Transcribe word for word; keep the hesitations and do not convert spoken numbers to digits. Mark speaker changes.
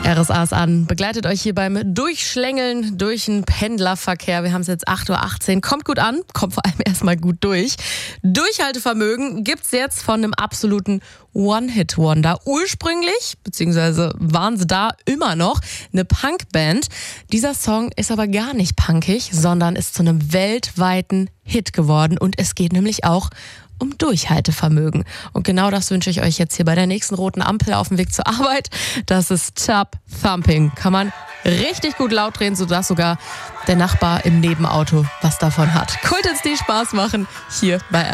Speaker 1: R S A ist an, begleitet euch hier beim Durchschlängeln durch den Pendlerverkehr. Wir haben es jetzt acht Uhr achtzehn. Kommt gut an, kommt vor allem erstmal gut durch. Durchhaltevermögen gibt's jetzt von einem absoluten One-Hit-Wonder. Ursprünglich, beziehungsweise waren sie da immer noch, eine Punkband. Dieser Song ist aber gar nicht punkig, sondern ist zu einem weltweiten Hit geworden. Und es geht nämlich auch um Durchhaltevermögen. Und genau das wünsche ich euch jetzt hier bei der nächsten roten Ampel auf dem Weg zur Arbeit. Das ist Tub Thumping. Kann man richtig gut laut drehen, sodass sogar der Nachbar im Nebenauto was davon hat. Cool, dass die Spaß machen hier bei